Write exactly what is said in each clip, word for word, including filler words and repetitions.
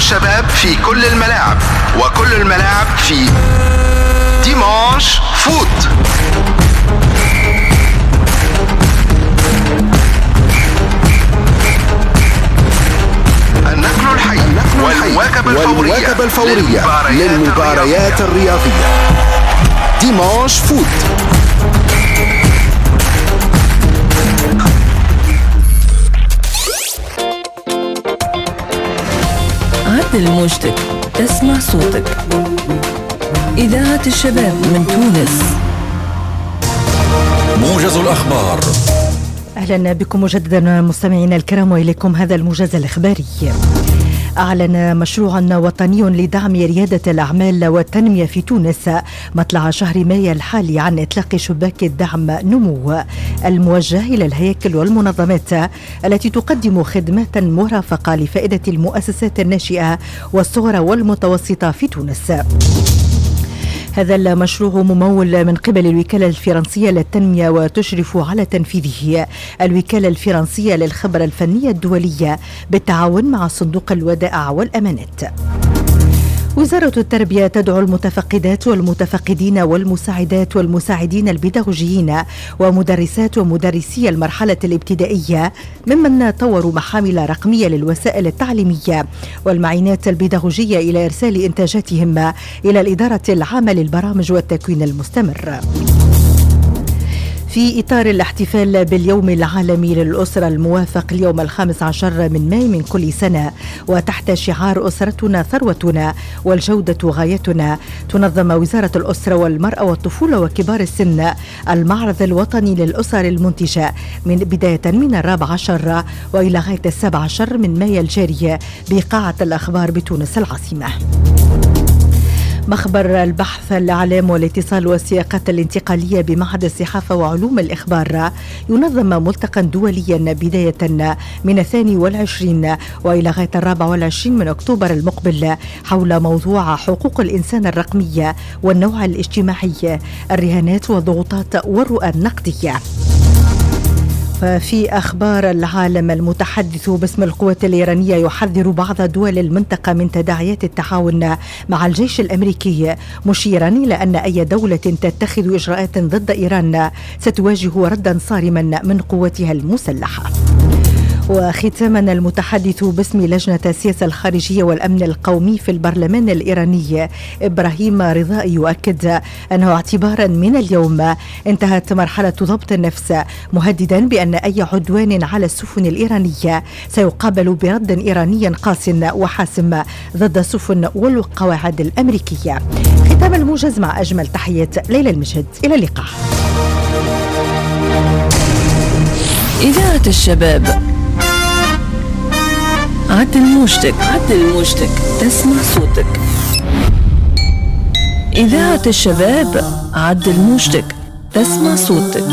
الشباب في كل الملاعب، وكل الملاعب في ديمانش فوت. النقل الحي والمواكبة الفورية للمباريات الرياضية. ديمانش فوت. عدل موجتك، تسمع صوتك. إذاعة الشباب من تونس. موجز الأخبار. أهلا بكم مجددا مستمعينا الكرام، وإليكم هذا الموجز الإخباري. أعلن مشروع وطني لدعم ريادة الأعمال والتنمية في تونس مطلع شهر مايو الحالي عن إطلاق شباك الدعم نمو الموجه إلى الهياكل والمنظمات التي تقدم خدمات مرافقة لفائدة المؤسسات الناشئة والصغرى والمتوسطة في تونس. هذا المشروع ممول من قبل الوكالة الفرنسية للتنمية وتشرف على تنفيذه الوكالة الفرنسية للخبرة الفنية الدولية بالتعاون مع صندوق الودائع والأمانات. وزارة التربية تدعو المتفقدات والمتفقدين والمساعدات والمساعدين البيداغوجيين ومدرسات ومدرسي المرحلة الابتدائية ممن طوروا محامل رقمية للوسائل التعليمية والمعينات البيداغوجية إلى إرسال إنتاجاتهم إلى الإدارة العامة للبرامج والتكوين المستمر. في إطار الاحتفال باليوم العالمي للأسرة الموافق اليوم الخامس عشر من ماي من كل سنة وتحت شعار أسرتنا ثروتنا والجودة غايتنا، تنظم وزارة الأسرة والمرأة والطفولة وكبار السن المعرض الوطني للأسر المنتجة من بداية من الرابع عشر وإلى غاية السابع عشر من ماي الجاري بقاعة الأخبار بتونس العاصمة. مخبر البحث الإعلام والاتصال والسياقات الانتقالية بمعهد الصحافة وعلوم الإخبار ينظم ملتقى دوليا بداية من الثاني والعشرين وإلى غاية الرابع والعشرين من أكتوبر المقبل حول موضوع حقوق الإنسان الرقمية والنوع الاجتماعي، الرهانات والضغوطات والرؤى النقدية. في أخبار العالم، المتحدث باسم القوات الإيرانية يحذر بعض دول المنطقة من تداعيات التعاون مع الجيش الأمريكي، مشيرا إلى أن أي دولة تتخذ إجراءات ضد إيران ستواجه ردا صارما من قواتها المسلحة. وختاما، المتحدث باسم لجنة السياسة الخارجية والأمن القومي في البرلمان الإيراني إبراهيم رضائي يؤكد أنه اعتبارا من اليوم انتهت مرحلة ضبط النفس، مهددا بأن أي عدوان على السفن الإيرانية سيقابل برد إيراني قاس وحاسم ضد السفن والقواعد الأمريكية. ختام الموجز مع أجمل تحيات ليلى المجد، إلى اللقاء. إذاعة الشباب. عدل موجتك، عدل موجتك، تسمع صوتك. إذاعة الشباب، عدل موجتك، تسمع صوتك.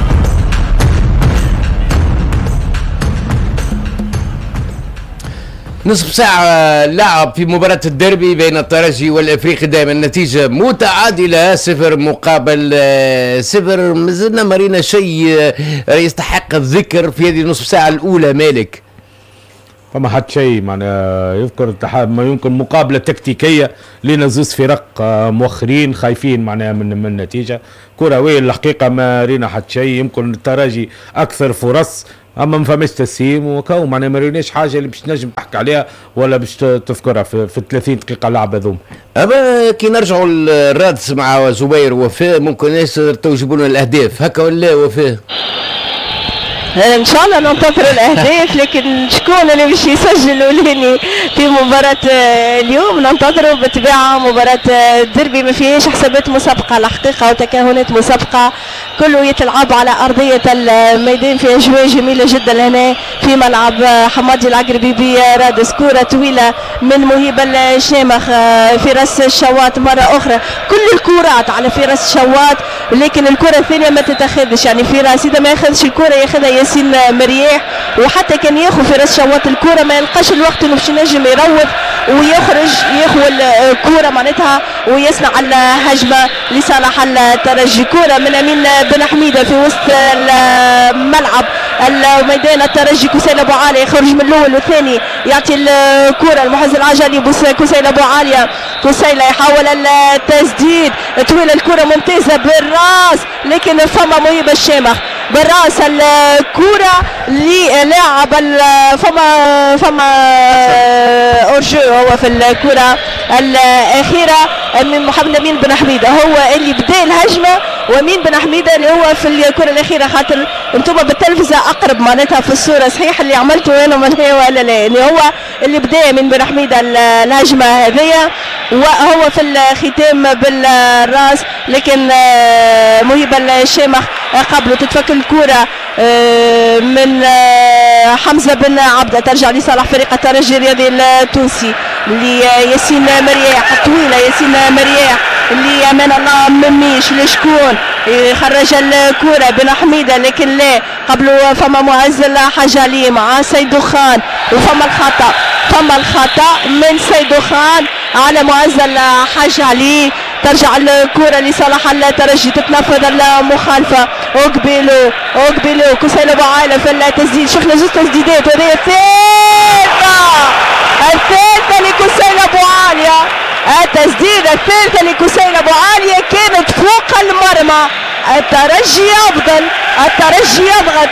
نصف ساعة لعب في مباراة الديربي بين الترجي والإفريقي، دائما النتيجة متعادلة صفر مقابل صفر. مازلنا مرينا شيء يستحق الذكر في هذه النصف ساعة الأولى. مالك فما حد شيء معناها يذكر ما يمكن مقابلة تكتيكية لنزوز فرق مؤخرين خايفين معناها من من النتيجة كروية. الحقيقة ما رينا حد شيء، يمكن الترجي أكثر فرص اما ما فماش تسييم وكاو معناها ما ريناش حاجه اللي باش تنجم تحكي عليها ولا باش تذكرها في, في ثلاثين دقيقه لعبه ذوم. اما كي نرجعوا الرادس مع زبير وفاء ممكن ناس توجبوا لنا الاهداف هكا ولا وفاء؟ ان شاء الله ننتظر الاهداف، لكن شكون اللي باش يسجل ولاني في مباراه اليوم ننتظروا بالطبيعه. مباراه الديربي ما فيهاش حسابات مسابقه الحقيقه وتكهنات مسابقه، كله يتلعب على ارضيه الميدان في اجواء جميله جدا هنا في ملعب حمادي العقربي برادس. كره طويله من مهيب الشامخ في راس الشواط مره اخرى، كل الكرات على في راس الشواط، لكن الكره الثانيه ما تتخذش، يعني في راس اذا ما ياخذش الكره ياخذها ياسين مرياح، وحتى كان ياخذ في راس شواط الكره ما يلقاش الوقت انه باش ينجم يروض ويخرج ياخذ الكره معناتها ويصنع الهجمه لصالح الترجي. كره من امين بن حميده في وسط الملعب الميدان الترجي. كسيل ابو عاليه يخرج من الاول والثاني يعطي الكره المحز العجلي كسيل ابو عاليه. كسيل يحاول التسديد طويله، الكره ممتازه بالراس لكن فما مهيب الشامخ بالراس الكره للاعب فما فما اورجو هو في الكره الاخيره من محمد امين بن حميده هو اللي بدا الهجمه، وامين بن حميده اللي هو في الكره الاخيره. خاطر انتم بالتلفزه اقرب معناتها في الصوره صحيح اللي عملته انا ولا لا، اللي هو اللي بدا من بن حميده الهجمه هذه وهو في الختام بالراس، لكن مهيب الشامخ قبله تتفك الكره من حمزه بن عبده ترجع لصالح فريق الترجي الرياضي التونسي لياسين مرياح طويله. ياسين مرياح اللي امان الله مميش لشكون خرج الكره بن حميده لكن لا قبله فما معز الحجالي مع سيدو خان وفما الخطا فما الخطا من سيدو خان على معز الحجالي. ترجع الكره لصالح الترجي تتنفذ المخالفه وقبيلو وقبيلو كسيل ابو عاليه في التسديد. شفنا زوج تسديدات وهذه الثالثه الثالثه لكسيل ابو عاليه. التسديده الثالثه لكسيل ابو عاليه كانت فوق المرمى. الترجي افضل، الترجي يضغط،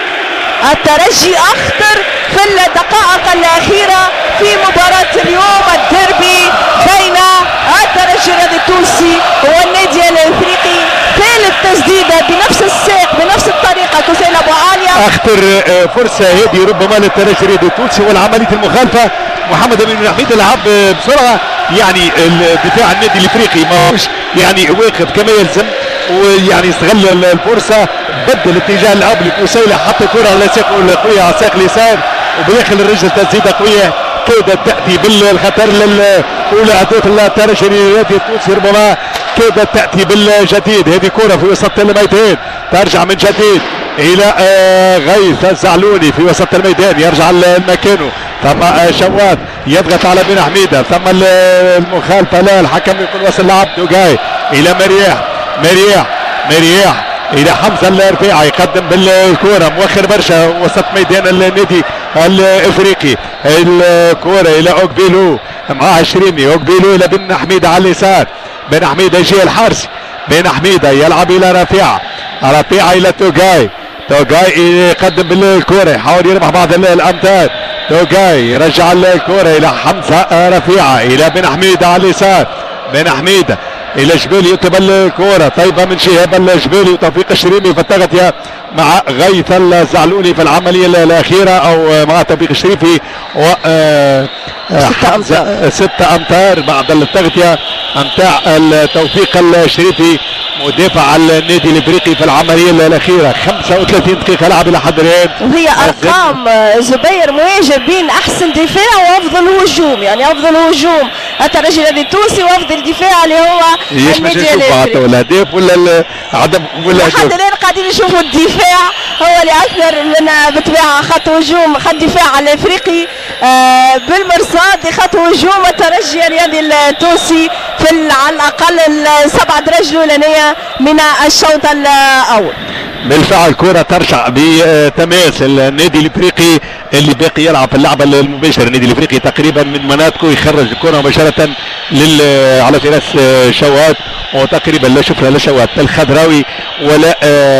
الترجي اخطر في الدقائق الاخيره في مباراه اليوم الديربي بين الترجي الرياضي التونسي والنادي الافريقي. ثالث تسديده بنفس الساق بنفس الطريقه كسيل ابو عاليه. اخطر فرصه هذه ربما للترجي الرياضي التونسي والعمليه المخالفه. محمد امين بن حميد لعب بسرعه، يعني الدفاع النادي الافريقي ماهوش يعني واقف كما يلزم، ويعني استغل الفرصه بدل اتجاه اللعب لكوسيله حط كره على ساق قويه على ساق اليسار وبداخل الرجل تسديده قويه كادت تاتي بالخطر للاولى اهداف الترجي الرياضي التونسي ربما كادت تاتي بالجديد. هذه كره في وسط الميدان ترجع من جديد الى غيث الزعلوني في وسط الميدان يرجع لمكانه. ثم شوات يضغط على بن حميده ثم المخالفه لا الحكم يكون وصل لعب دوغاي الى مرياح مرياح مرياح الى حمزه الرفاعي يقدم بالكره مؤخر برشا وسط ميدان النادي الافريقي. الكره الى اوكبيلو معاه شريمي اوكبيلو الى بن حميده على اليسار. بن حميده يجي الحارس بن حميده يلعب الى رفيعه رفيعه الى توغاي توغاي يقدم بالكره يحاول يربح بعض الامتار. توغاي يرجع الكره الى حمزه رفيعه الى بن حميده على اليسار. بن حميده الى جبالي يطلب الكره طيبه من شهاب الجبالي وتوفيق الشريمي في التغطيه مع غيث الزعلوني في العمليه الاخيره او مع توفيق الشريفي و ستة امتار ستة امتار بعد التغطيه امتاع توفيق الشريفي مدافع النادي الافريقي في العمليه الاخيره. خمسة وثلاثين دقيقه لعب الى حد الان وهي ارقام زبير مواجه بين احسن دفاع وافضل هجوم، يعني افضل هجوم الترجي الرياضي التونسي وافضل دفاع اللي هو النادي الافريقي. الاهداف ولا عدم ولا لحد الان قاعدين نشوفوا الدفاع هو اللي اكثر من بطبيعه خط هجوم خط دفاع الافريقي آه بالمرصاد خط هجوم الترجي الرياضي التونسي في على الاقل السبع درجات الاولانيه من الشوط الاول. بالفعل كرة ترجع بتماس النادي الافريقي اللي باقي يلعب في اللعبة المباشرة. النادي الافريقي تقريبا من مناطقه يخرج الكرة مباشرة لل على فراس شوات وتقريبا لا شفنا لا شوات الخضراوي ولا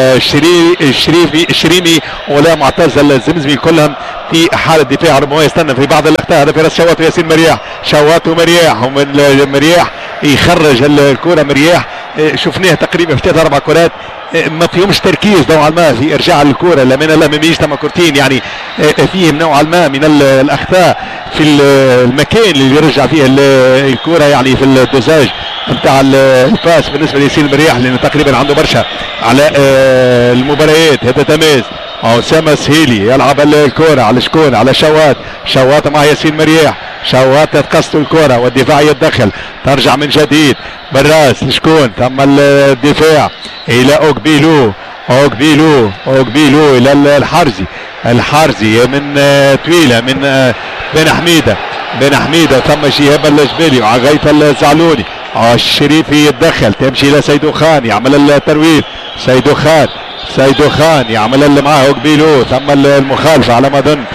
الشريفي الشريمي ولا معتز الزمزمي كلهم في حالة دفاع ربما يستنى في بعض الاخطاء. هذا فراس شوات وياسين مرياح شوات ومرياح ومن مرياح يخرج الكرة مرياح شفناه تقريبا في ثلاث اربع كرات ما فيهمش تركيز نوعا ما في ارجاع الكره لمن الله ما تم كورتين يعني فيهم نوعا ما من الاخطاء في المكان اللي يرجع فيه الكره يعني في الدوزاج نتاع الباس بالنسبه لياسين المرياح لانه تقريبا عنده برشا على المباريات. هذا تماس اسامه سهيلي يلعب الكره على شكون على شوات شوات مع ياسين مرياح شوات تقصد الكره والدفاع يتدخل ترجع من جديد بالراس لشكون ثم الدفاع الى اوكبيلو اوكبيلو اوكبيلو الى الحرزي الحرزي من طويله من بن حميده بن حميده ثم شهاب الجبالي مع غيث الزعلوني الشريفي يتدخل تمشي الى سيدو خان يعمل الترويج سيدو خان سيدو خان يعمل اللي معاه قبيلو، ثم المخالفه على ما اظن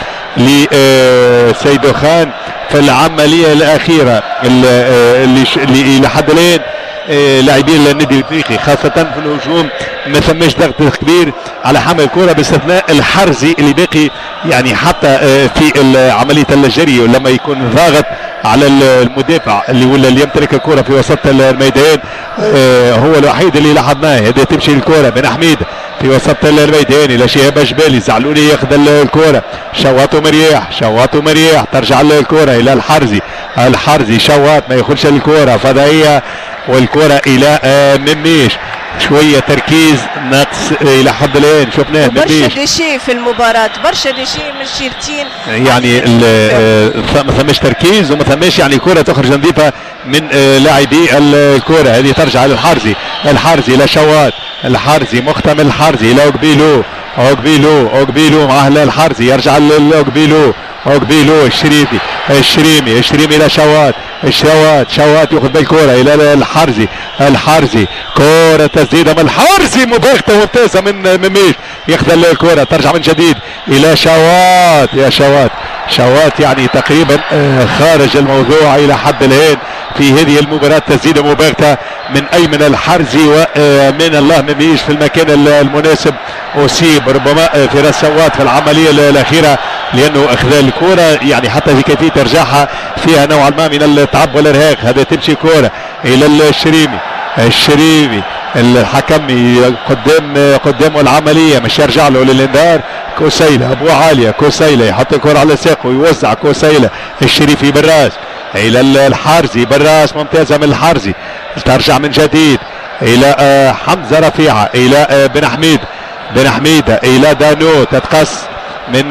لسيدو خان في العمليه الاخيره اللي اللي لحد الان لاعبين النادي الافريقي خاصه في الهجوم ما ثماش ضغط كبير على حمل الكره باستثناء الحرزي اللي باقي يعني حتى في عمليه الجري لما يكون ضاغط على المدافع اللي ولا اللي يمتلك الكره في وسط الميدان هو الوحيد اللي لاحظناه. هذه تمشي الكره بن حميد في وسط الميدان الى شهاب جبالي، زعلوني ياخذ الكره، شواط مرياح شواط مرياح ترجع الكره الى الحرزي، الحرزي شواط ما ياخذش الكره فضائيه والكره الى مميش. شويه تركيز ناقص الى حد الان شفناه برشا ديشي في المباراه، برشا ديشي من شيرتين يعني ما ثماش تركيز وما ثماش يعني كره تخرج نظيفه من لاعبي الكره. هذه ترجع للحارزي، الحارزي لشوات، الحارزي مختم الحارزي الى اوكبيلو، اوكبيلو اوكبيلو معاه الحارزي يرجع لأوكبيلو، اوكبيلو الشريمي الشريمي الشريمي الى شوات، الشوات شوات ياخذ بالكره الى الحارزي، الحارزي كره تسديده من الحارزي مباغته ممتازه من مميش ياخذ الكره ترجع من جديد الى شوات. يا شوات شوات يعني تقريبا خارج الموضوع الى حد الان في هذه المباراه، تسديده مباغته من ايمن الحارزي ومن الله مميش في المكان المناسب، اصيب ربما في راس شوات في العمليه الاخيره لانه اخذ الكره يعني حتى في كيفيه ارجاعها فيها نوعا ما من التعب والارهاق. هذا تمشي كره الى الشريمي، الشريمي الحكم قدام قدامه العمليه مش يرجع له للانذار. كوسيله ابو عاليه، كوسيله يحط الكره على ساقه ويوزع كوسيله، الشريفي بالراس الى الحارزي، بالراس ممتازه من الحارزي ترجع من جديد الى حمزه رفيعه الى بن حميد، بن حميده الى دانو تتقص من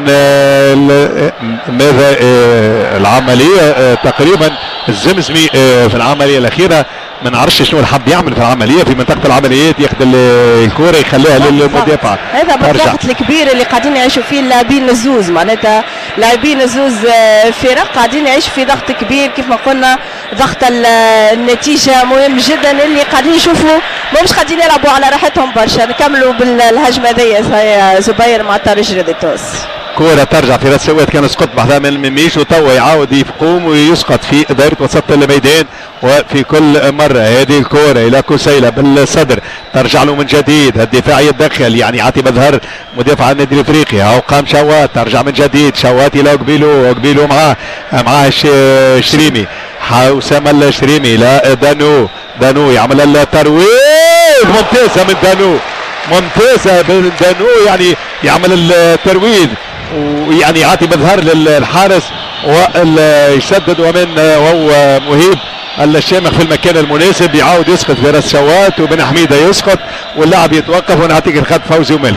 ماذا العمليه تقريبا الزمزمي في العمليه الاخيره ما نعرفش شنو الحب يعمل في العمليه في منطقه العمليات، ياخذ الكره يخليها للمدافع. هذا بالضغط الكبير اللي قاعدين يعيشوا فيه اللاعبين الزوز، معناتها لاعبين الزوز فرق قاعدين يعيشوا في ضغط كبير كيف ما قلنا، ضغط النتيجه مهم جدا اللي قاعدين يشوفوا مش قاعدين يلعبوا على راحتهم برشا. نكملوا بالهجمه هذه زبير مع الترجي رياضي تونس. كرة ترجع في راس سوات كان سقط بحذا من المميش وتوا يعاود يقوم ويسقط في دائرة وسط الميدان. وفي كل مرة هذه الكرة إلى كوسيلة بالصدر ترجع له من جديد، الدفاع يتدخل يعني عاطي مظهر مدافع النادي الافريقي. هاو قام شوات ترجع من جديد، شوات إلى قبيلو، قبيلو معاه معاه الشريمي، حوسام الشريمي لا دانو، دانو يعمل الترويج ممتازة من دانو، ممتازة من دانو يعني يعمل الترويج ويعني يعطي مظهر للحارس ويسدد ومن وهو مهيب الشامخ في المكان المناسب يعاود يسقط في راس شوات وبن حميده يسقط واللاعب يتوقف. ونعطيك الخط فوزي وملك.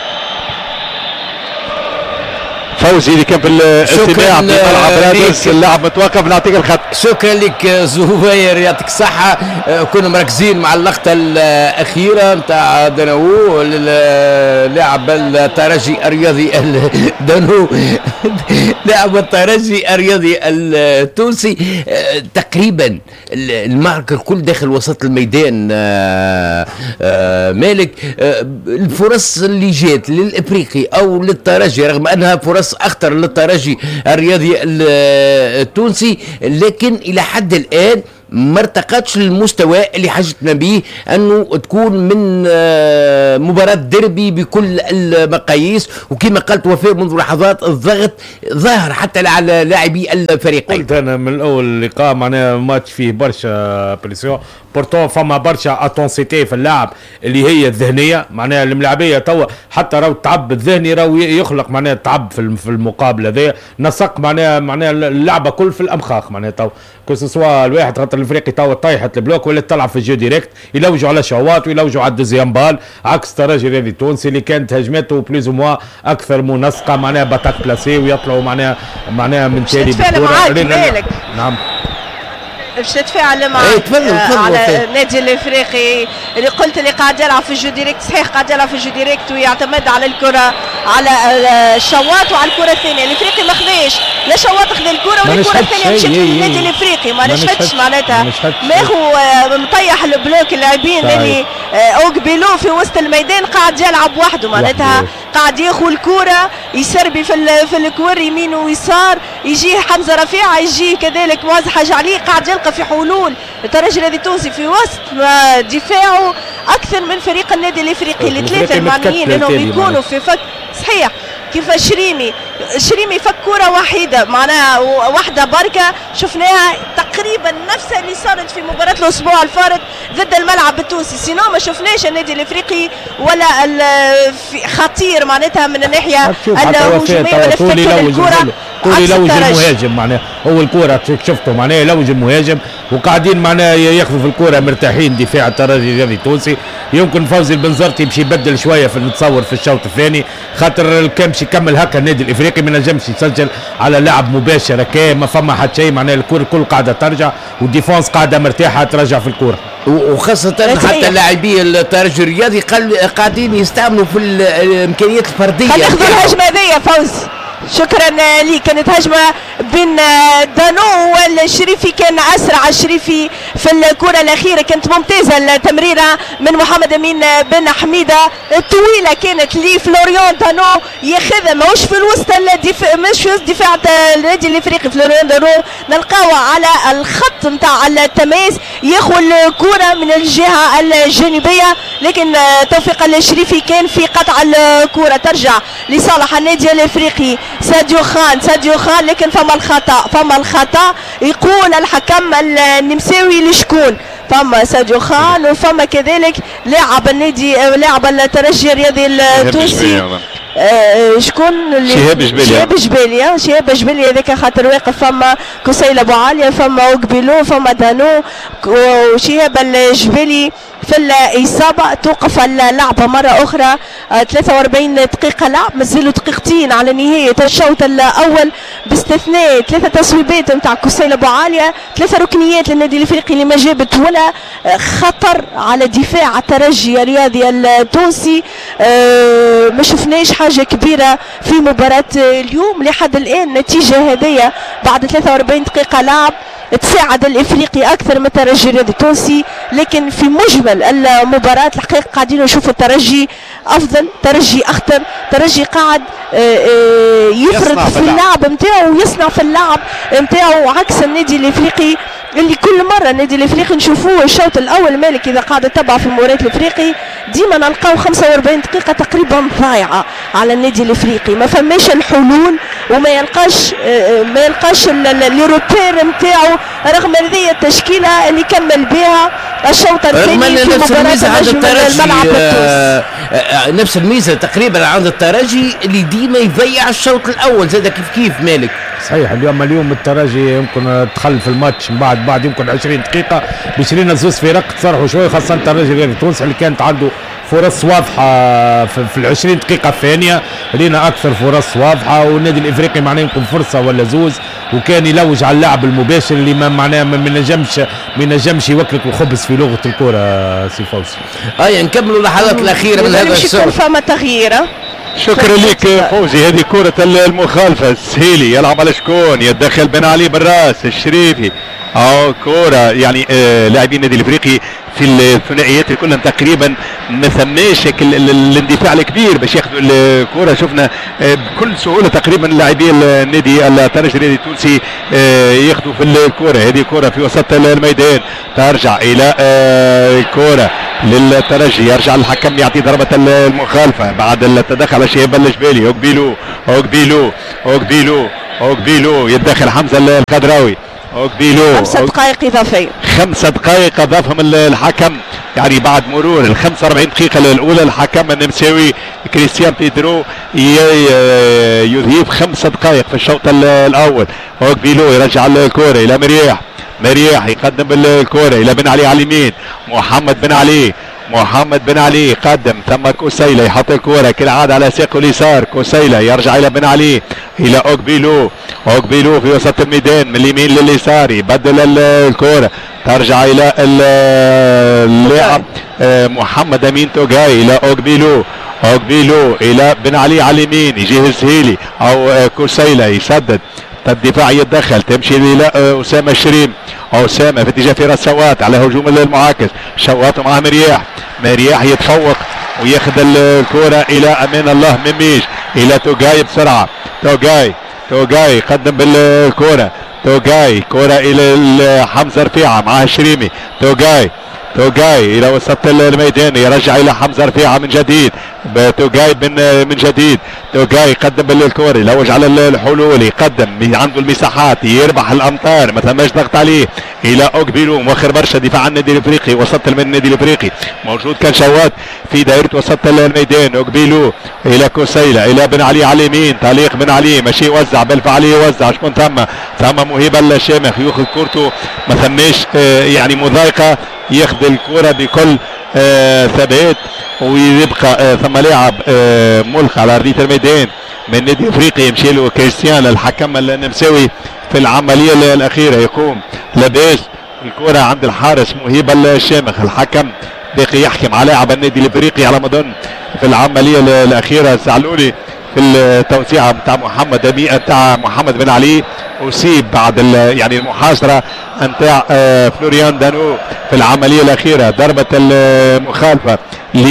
فوزي اللي كان في الاستماع في ملعب رادس اللاعب متوقف، نعطيك الخط. شكرا لك زهير يعطيك الصحة. كنا مركزين مع اللقطة الأخيرة نتاع دانو لاعب الترجي الرياضي دانو لاعب الترجي الرياضي التونسي. تقريبا المعركة الكل داخل وسط الميدان. مالك الفرص اللي جات للإفريقي أو للترجي رغم أنها فرص اخطر للترجي الرياضي التونسي، لكن الى حد الان ما ارتقتش للمستوى اللي حاجتنا به انه تكون من مباراة ديربي بكل المقاييس. وكما قالت وفاء منذ لحظات الضغط ظاهر حتى على لاعبي الفريقين. قلت انا من اول لقاء معناها ماتش فيه برشا بريسيون، بورتون فما برشا اتونسيتي في اللعب اللي هي الذهنيه، معناها الملاعبيه توا حتى راهو التعب الذهني راهو يخلق معناها التعب في المقابله ذي، نسق معناها معناها اللعبه كل في الامخاخ معناها تو كو سوا الواحد خاطر الافريقي توا طايحت البلوك ولا تلعب في الجو ديريكت يلوجوا على شوات ويلوجوا على الدوزيام بال، عكس الترجي الرياضي التونسي اللي كانت هجماته بليز موا اكثر منسقه معناها باتاك بلاسي ويطلعوا معناها معناها من تالي بالكره. نعم باش نتفاعل مع ايه تفضل تفضل على النادي الافريقي اللي قلت اللي قاعد يلعب في الجو ديريكت. صحيح قاعد يلعب في الجو ديريكت ويعتمد على الكره على الشواط وعلى الكره الثانيه. الافريقي ما خذاش لا شواط خذ الكره ولا الكره الثانيه مشات للنادي الافريقي ما نشهدش معناتها ماخو مطيح البلوك اللاعبين اللي اوغبيلو في وسط الميدان قاعد يلعب وحده معناتها قاعد ياخذ الكره يسربي في في الكور يمين ويسار يجيه حمزه رفيعه يجيه كذلك معز حاج علي قاعد يلقى في حلول الترجي الذي التونسي في وسط دفاعه اكثر من فريق النادي الافريقي الثلاثه المعنيين انهم يكونوا في فك. صحيح كيف شريمي شريمي فك كره وحيده معناها واحده بركه شفناها تقريبا نفسها اللي صارت في مباراه الاسبوع الفارط ضد الملعب التونسي. سينو ما شفناش النادي الافريقي ولا خطير معناتها من الناحيه الهجوميه ولا فك الكره. طولي لوج المهاجم معناها هو الكره شفته معناها لوج المهاجم وقاعدين معناها ياخذوا في الكره مرتاحين دفاع الترجي الرياضي التونسي. يمكن فوزي البنزرتي يمشي يبدل شويه في نتصور في الشوط الثاني خاطر كان باش يكمل هكا النادي الافريقي ما نجمش يسجل على لاعب مباشر هكا ما فما حتى شيء معناها الكره الكل قاعده ترجع والديفونس قاعده مرتاحه ترجع في الكره وخاصة حتى لاعبي الترجي الرياضي قاعدين يستعملوا في الامكانيات الفرديه. خلينا ناخذ الهجمه هذيا فوز. شكرا لي كانت هجمه بين دانو والشريفي كان اسرع الشريفي في الكره الاخيره كانت ممتازه التمريره من محمد امين بن حميده الطويله كانت لي فلوريان دانو ياخذها ماهوش في الوسط الدفاع مش في دفاع النادي الافريقي. فلوريان دانو نلقاوه على الخط نتاع التماس ياخذ الكره من الجهه الجانبيه لكن توفيق الشريفي كان في قطع الكره ترجع لصالح النادي الافريقي. ساديو خان ساديو خان لكن فما الخطا فما الخطا يقول الحكم النمساوي لشكون فما ساديو خان وفما كذلك لاعب النادي لاعب الترجي الرياضي التونسي آه شكون اللي شهاب جباليا شهاب جباليا شهاب جباليا هذاك خاطر واقف فما كسيل ابو عليا فما اوغبيلو فما دانو وشهاب الجبالي في الإصابة. توقف اللعبة مرة أخرى آه ثلاثة وأربعين دقيقة لعب مازالوا دقيقتين على نهاية الشوط الأول باستثناء ثلاثة تصويبات نتاع كسيل أبو عليا ثلاثة ركنيات للنادي الأفريقي اللي ما جابت ولا خطر على دفاع الترجي الرياضي التونسي. آه ما شفناش حاجة كبيرة في مباراة اليوم لحد الآن. النتيجة هذه بعد ثلاثة وأربعين دقيقة لعب تساعد الافريقي اكثر من الترجي الرياضي التونسي لكن في مجمل المباراه الحقيقه قاعدين نشوفوا الترجي افضل ترجي اخطر ترجي قاعد يفرض في اللعب نتاعو ويصنع في اللعب نتاعو عكس النادي الافريقي اللي كل مره النادي الافريقي نشوفوه الشوط الاول مالك اذا قاعد تتبع في مباريات الافريقي ديما نلقاو خمسة وأربعين دقيقه تقريبا ضايعه على النادي الافريقي ما فماش الحلول وما يلقاش ما يلقاش لي روبير نتاعو رغم هذه التشكيله اللي كمل بها الشوط الثاني في مباراه الملعب التونسي. نفس الميزه تقريبا عند الترجي اللي ديما يضيع الشوط الاول زاد كيف كيف مالك. صحيح اليوم اليوم الترجي يمكن دخل في الماتش من بعد بعد يمكن عشرين دقيقه بشرينا زوز فرق تصرحوا شويه خاصه الترجي الرياضي التونسي اللي كانت عنده فرص واضحه في العشرين دقيقه الثانيه لينا اكثر فرص واضحه والنادي الافريقي معناه يمكن فرصه ولا زوز وكان يلوج على اللعب المباشر اللي ما معناه ما نجمش ما نجمش يوكلك الخبز في لغه الكره سي فوزي. اي نكملوا اللحظات الاخيره من هذا الشوط. فما تغييره. شكرا لك فوزي. هذه كرة المخالفة السهيلي يلعب على شكون يتدخل بن علي بالراس الشريفي او كرة يعني آه لاعبين النادي الافريقي في الثنائيات كلهم تقريبا ما ثماش الاندفاع الكبير باش ياخذوا الكرة. شفنا آه بكل سهولة تقريبا لاعبي النادي الترجي الرياضي التونسي آه ياخذوا في الكرة. هذه كرة في وسط الميدان ترجع الى آه كرة للترجي يرجع الحكم يعطي ضربة المخالفة بعد التدخل على شهاب الجبالي. اوغبيلو اوغبيلو اوغبيلو اوغبيلو يتدخل حمزة الخضراوي اوغبيلو خمسة دقائق إضافية خمسة دقائق أضافهم الحكم يعني بعد مرور ال خمسة وأربعين دقيقة الأولى الحكم النمساوي كريستيان بيدرو يضيف خمسة دقائق في الشوط الأول. اوغبيلو يرجع الكرة إلى مرياح مرياح يقدم الكرة إلى بن علي على اليمين محمد بن علي محمد بن علي قدم، ثم كوسيلة يحط الكرة كالعادة على ساقه اليسار. كوسيلة يرجع إلى بن علي إلى أوكبيلو. أوكبيلو في وسط الميدان من اليمين لليسار يبدل الكرة، ترجع إلى اللاعب محمد أمين توغاي إلى أوكبيلو. أوكبيلو إلى بن علي على اليمين، يجيه السهيلي أو كوسيلة يسدد، الدفاع يتدخل، تمشي الى اسامه الشريم. اسامه في اتجاه فراس شوات على هجوم المعاكس. شوات ومعه مرياح، مرياح يتفوق وياخذ الكره الى امان الله مميش الى توغاي بسرعه. توغاي توغاي قدم بالكره. توغاي كره الى حمزه رفيعه معه الشريمي. توغاي توغاي الى وسط الميدان يرجع الى حمزه رفيعه من جديد. توغاي من من جديد. توغاي يقدم بالكوري يلوج على الحلول، يقدم عنده المساحات، يربح الامطار، ما ثماش ضغط عليه الى اوكبيلو مؤخر برشا دفاع عن النادي الافريقي. وسط النادي الافريقي موجود كان شوات في دائره وسط الميدان. اوكبيلو الى كوسيلة الى بن علي على اليمين، تعليق بن علي ماشي يوزع بالفعاليه، يوزع شكون ثم ثم مهيبه الشامخ ياخذ كورته، ما ثماش آه يعني مضايقه، ياخذ الكره بكل آه ثبات ويبقى آه ثم لاعب آه ملقى على ارضيه الميدان من النادي الافريقي يمشي له كريستيان الحكم النمساوي في العمليه الاخيره، يقوم لاباس الكره عند الحارس مهيب الشامخ. الحكم باقي يحكم على لاعب النادي الافريقي على ما اظن في العمليه الاخيره. زعلولي في التوزيعه بتاع محمد امين بتاع محمد بن علي، اصيب بعد يعني المحاصره نتاع آه فلوريان دانو في العمليه الاخيره. ضربه المخالفه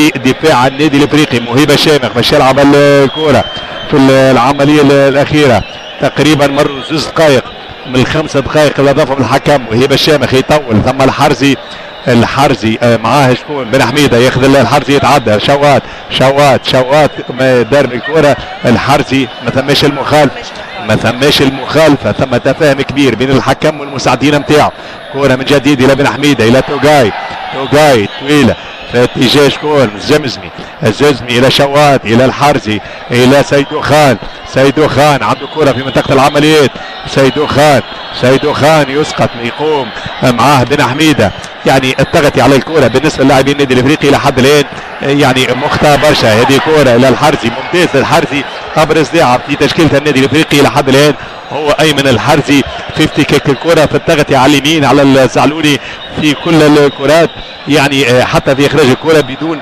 لدفاع النادي الافريقي مهيب الشامخ باش يلعب الكره في العمليه الاخيره. تقريبا مروا زوج دقائق من الخمس دقائق اللي اضافهم الحكم. مهيب الشامخ يطول، ثم الحرزي الحرزي معاه شكون بن حميده ياخذ الحرزي يتعدى. شوات شوات شوات دار الكره. الحرزي ما ثماش المخالفه، ما ثماش المخالفه، ثم تفاهم كبير بين الحكم والمساعدين نتاعو. كره من جديد الى بن حميده الى توغاي. توغاي طويله في اتجاه شكون الزمزمي. الزمزمي الى شوات الى الحرزي الى سيدو خان. سيدو خان عنده كره في منطقه العمليات. سيدو خان سيدو خان يسقط، يقوم معاه بن حميده، يعني التغطي على الكره بالنسبه للاعبين النادي الافريقي لحد الان يعني مخطئه برشا. هذه كره الى الحرزي، ممتاز الحرزي، ابرز لاعب في تشكيله النادي الافريقي لحد الان هو ايمن الحرزي في افتكاك الكره، في التغطي على اليمين على الزعلولي في كل الكرات، يعني حتى في اخراج الكره بدون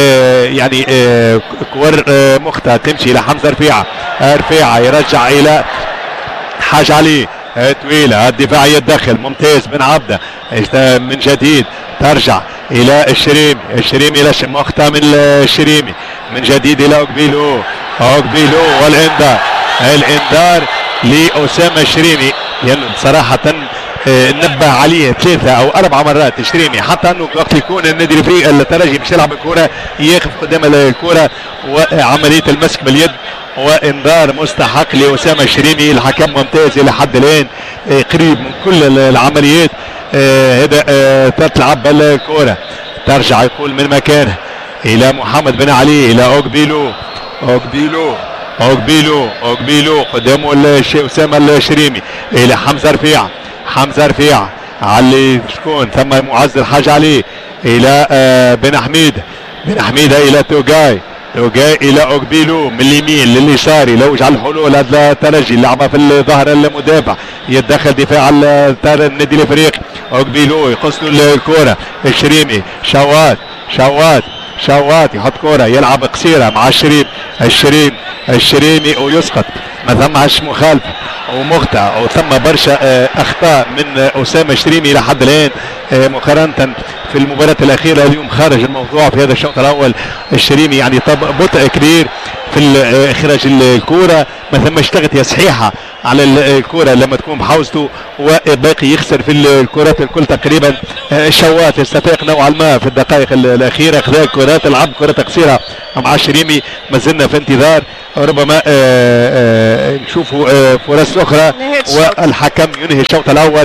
يعني كور مخطئه تمشي الى حمزه رفيعه. رفيعه يرجع الى حاج علي طويله، الدفاع يتدخل ممتاز بن عبده من جديد، ترجع الى الشريمي. الشريمي الى مخطئه من الشريمي من جديد الى اوكبيلو. اوكبيلو والانذار، الانذار لاسامه الشريمي، لانه يعني بصراحه آه نبه عليه ثلاثه او اربع مرات الشريمي، حتى انه وقت يكون النادي الافريقي الترجي مش يلعب الكره يقف قدام الكره وعمليه المسك باليد، وانذار مستحق لاسامه الشريمي. الحكم ممتاز الى حد الان، آه قريب من كل العمليات. هذا آه آه تلعب الكره، ترجع يقول من مكانه الى محمد بن علي الى اوكبيلو. اوكبيلو اوكبيلو اوكبيلو قدامه اسامه الشريمي الى حمزه رفيعه. حمزه رفيعه علي شكون ثم معز الحاج عليه الى آه بن حميده. بن حميده الى توغاي. توغاي الى اوكبيلو من اليمين لليسار، يلوج على الحلول. هذا الترجي لعبه في الظهر المدافع، يتدخل دفاع النادي الافريقي. اوكبيلو يقص له الكره. الشريمي شوات شوات شوات يحط كرة يلعب قصيرة مع الشريم. الشريم الشريمي ويسقط، ما ثمش مخالفة ومخطئة وثم برشا اخطاء من اسامة الشريمي الى حد الان مقارنة في المباراة الاخيرة. اليوم خارج الموضوع في هذا الشوط الاول. الشريمي يعني بطء كبير في اخراج الكرة، ما ثمش تغطية صحيحة على الكرة لما تكون بحوزته، وباقي يخسر في الكرات الكل تقريبا. شوات استفاق نوعا ما في الدقائق الاخيره، خذا كرات العب كرات قصيره مع الشريمي. ما زلنا في انتظار ربما نشوفوا فرص اخرى، والحكم ينهي الشوط الاول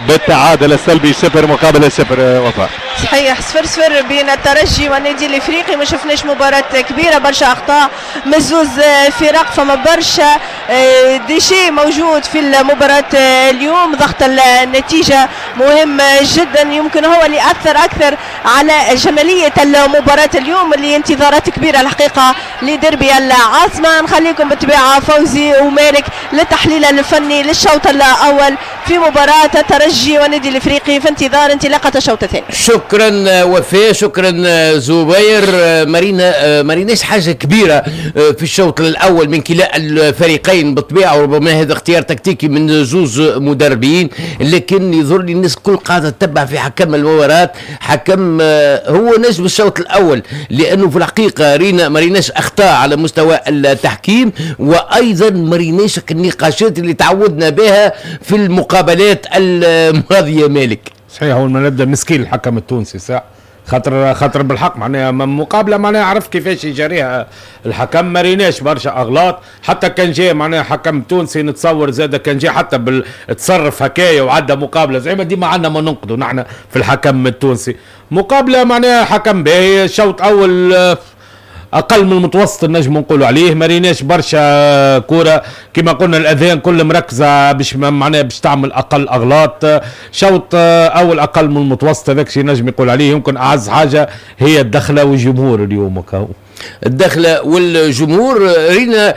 بالتعادل السلبي صفر مقابل صفر. وفاء صحيح صفر صفر بين الترجي والنادي الافريقي. ما شفناش مباراه كبيره، برشا اخطاء من زوز فرق، فما برشا ديشي موجود في المباراه اليوم. ضغط النتيجه مهم جدا، يمكن هو اللي اثر اكثر على جماليه المباراه اليوم اللي انتظارات كبيره الحقيقه لديربي العاصمه. نخليكم بالطبيعه فوزي ومالك للتحليل الفني للشوط الاول في مباراه الترجي والنادي الافريقي في انتظار انطلاقه الشوط الثاني. شكرا وفاء، شكرا زبير. مارينا ماريناش حاجه كبيره في الشوط الاول من كلا الفريقين بالطبيعه، وربما هذا اختيار تكتيكي من زوز مدربين، لكن يظهر لي الناس كل قاعده تتبع في حكم المباراه. حكم هو نجم الشوط الاول، لانه في الحقيقه رينا ماريناش اخطاء على مستوى التحكيم، وايضا ماريناش النقاشات اللي تعودنا بها في المقابلات الماضيه. مالك صحيح، هو ما نبدا مسكين الحكم التونسي ساعة خاطر خاطر بالحق معناها مقابله معناها عرف كيفاش يجاريها الحكم. ما ريناش برشا اغلاط، حتى كان جاي معناها حكم تونسي نتصور زاد كان جاي حتى بالتصرف هكايا وعدى مقابله زي ما ديما عندنا ما ننقدوا نحن في الحكم التونسي. مقابله معناها حكم باهي، شوط اول اقل من المتوسط النجم نقولوا عليه. ما ريناش برشا كوره كما قلنا، الاذهان كل مركزه باش معناها باش تعمل اقل اغلاط. شوط اول اقل من المتوسط، هذاك شي نجم يقول عليه. يمكن اعز حاجه هي الدخله والجمهور اليوم كاو الدخله والجمهور. رينا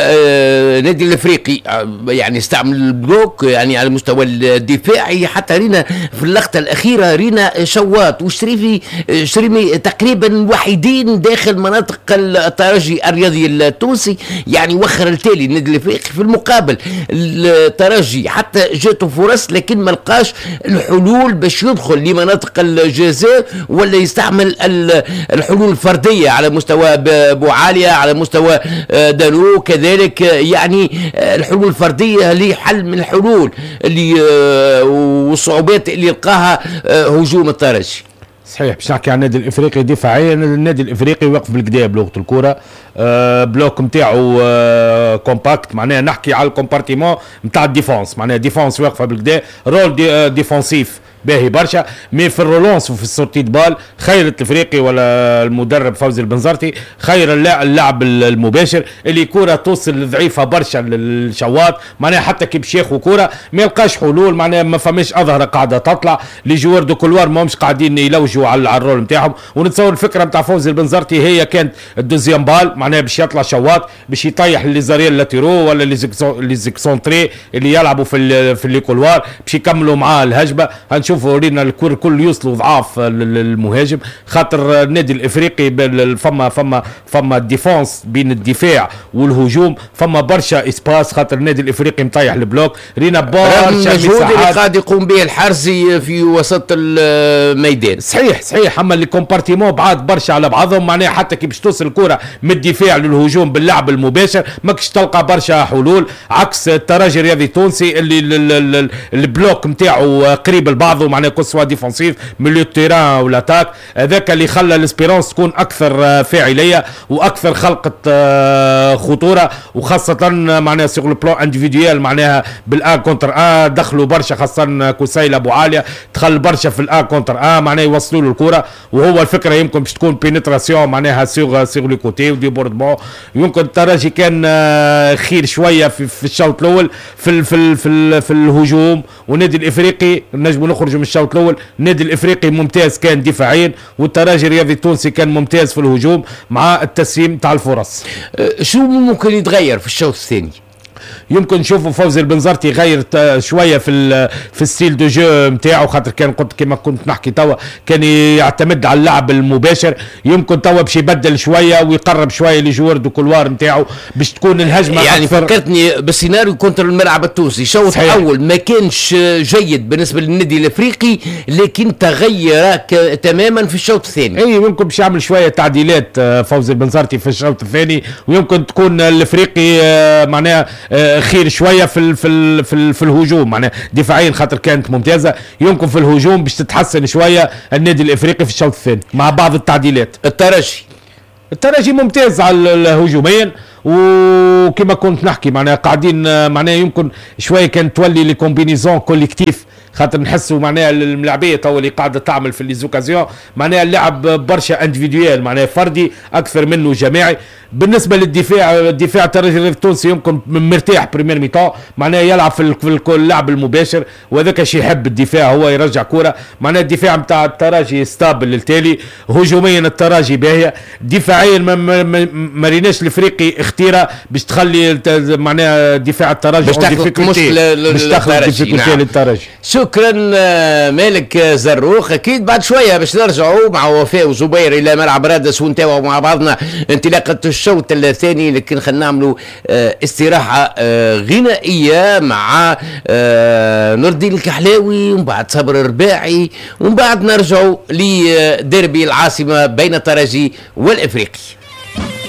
نادي الافريقي يعني استعمل البلوك يعني على المستوى الدفاعي، حتى رينا في اللقطه الاخيره رينا شوات وشريفي شريمي تقريبا وحيدين داخل مناطق الترجي الرياضي التونسي، يعني وخر التالي النادي الافريقي. في المقابل الترجي حتى جاته فرص لكن ما لقاش الحلول باش يدخل لمناطق الجزاء، ولا يستعمل الحلول الفرديه على مستوى بوعالية، على مستوى دانو كذلك. يعني الحلول الفردية اللي حل من الحلول اللي والصعوبات اللي يلقاها هجوم الترجي. صحيح، باش نحكي عن النادي الافريقي دفاعيا. النادي الافريقي واقف بالكدا بلغه الكره، أه بلوك نتاعو أه كومباكت، معناها نحكي على الكومبارتيمون نتاع الديفونس، معناها ديفونس واقفه بالكدا، رول دي أه ديفونسيف باهي برشا. مي في الرولونس وفي السورتي بال خير الافريقي ولا المدرب فوزي البنزرتي خير اللعب المباشر اللي كوره توصل ضعيفه برشا للشواط، معناها حتى كي باش ياخذ كوره ما يلقاش حلول، معناها ما فماش اظهره قاعده تطلع لي جوار دو كولوار ماهمش قاعدين يلوجوا على الرول نتاعهم. ونتصور الفكره نتاع فوزي البنزرتي هي كانت الدوزيام بال، معناها باش يطلع شواط باش يطيح لي زاريل لاتيرو ولا لي زيكسونتري اللي يلعبوا في في لي كولوار باش يكملوا معاه الهجمه. شوفوا رينا الكل كل يوصلوا ضعاف للمهاجم، خاطر النادي الافريقي فما فما فما ديفونس بين الدفاع والهجوم، فما برشا اسباس خاطر النادي الافريقي مطيح البلوك. رينا برشا المجهود اللي قاعد يقوم به الحرزي في وسط الميدان. صحيح صحيح، اما اللي كومبارتيمون بعاد برشا على بعضهم، معناها حتى كي باش توصل الكره من الدفاع للهجوم باللعب المباشر ماكش تلقى برشا حلول، عكس الترجي الرياضي التونسي اللي البلوك نتاعو قريب لبعضه، معناها كل سوا ديفونسيف ميليو تيران ولا تاك. هذاك اللي خلى الاسبيرونس تكون اكثر فاعليه واكثر خلقه خطوره، وخاصه معناها سيغ لو بلان انديفيديوال، معناها بالان كونتر ان دخلوا برشا، خاصه كوسيل ابو عاليه دخل برشا في الان كونتر ان، معناها يوصلوا له الكره. وهو الفكره يمكن باش تكون بينتراسيون معناها سيغ سيغ لو كوتي وديبوردمون. يمكن الترجي كان خير شويه في, في الشوط الاول في في في, في الهجوم، والنادي الافريقي نجموا نخرجوا من الشوط الاول النادي الافريقي ممتاز كان دفاعيا، والترجي الرياضي التونسي كان ممتاز في الهجوم مع التسليم تاع الفرص. شو ممكن يتغير في الشوط الثاني؟ يمكن نشوفوا فوزي البنزرتي يغير شويه في في الستيل دو جو نتاعو، خاطر كان قلت كما كنت نحكي توا كان يعتمد على اللعب المباشر. يمكن توا باش يبدل شويه ويقرب شويه لجوار دو كولوار نتاعو باش تكون الهجمه يعني أكثر. فكرتني بالسيناريو كونتر الملعب التونسي، شوط اول ما كانش جيد بالنسبه للنادي الافريقي لكن تغير تماما في الشوط الثاني. اي يمكن باش يعمل شويه تعديلات فوزي البنزرتي في الشوط الثاني، ويمكن تكون الافريقي معناها خير شويه في ال في ال في, ال في الهجوم، معناها دفاعيا خاطر كانت ممتازه. يمكن في الهجوم باش تتحسن شويه النادي الافريقي في الشوط الثاني مع بعض التعديلات. الترجي الترجي ممتاز على الهجوميا، وكما كنت نحكي معناها قاعدين معناها يمكن شويه كانت تولي لي كومبينيزون كوليكتيف خاطر نحسوا معناها الملاعبيه تو اللي قاعده تعمل في ليزوكازيون معناها اللعب برشا اندفيديوال معناها فردي اكثر منه جماعي. بالنسبه للدفاع الدفاع الترجي التونسي يمكن مرتاح بريمير ميطون معناها يلعب في اللعب المباشر وهذاك شيء يحب الدفاع هو يرجع كره معناها الدفاع نتاع الترجي ستابل للتالي. هجوميا الترجي باهيه دفاعيا ما ريناش الافريقي اختيره باش تخلي معناها دفاع الترجي باش تخلق مشكله باش تخلق ديفيكولتي للترجي. شكرا مالك زروخ. اكيد بعد شويه باش نرجعوا مع وفاء وزبير الى ملعب رادس ونتابعوا مع بعضنا انطلاقه الشوط الثاني، لكن خلينا نعملوا استراحه غنائيه مع نور الدين الكحلاوي ومن بعد صبر الرباعي ومن بعد نرجعوا لديربي العاصمه بين الترجي والافريقي.